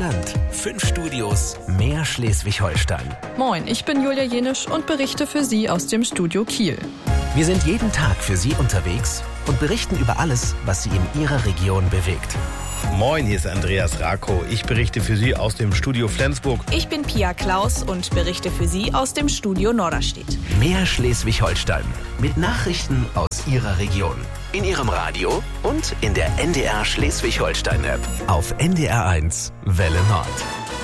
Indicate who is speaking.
Speaker 1: Land, 5 Studios, mehr Schleswig-Holstein.
Speaker 2: Moin, ich bin Julia Jenisch und berichte für Sie aus dem Studio Kiel.
Speaker 1: Wir sind jeden Tag für Sie unterwegs und berichten über alles, was Sie in Ihrer Region bewegt.
Speaker 3: Moin, hier ist Andreas Rako. Ich berichte für Sie aus dem Studio Flensburg.
Speaker 4: Ich bin Pia Klaus und berichte für Sie aus dem Studio Norderstedt.
Speaker 1: Mehr Schleswig-Holstein mit Nachrichten aus Ihrer Region. In Ihrem Radio und in der NDR Schleswig-Holstein-App. Auf NDR1 Welle Nord.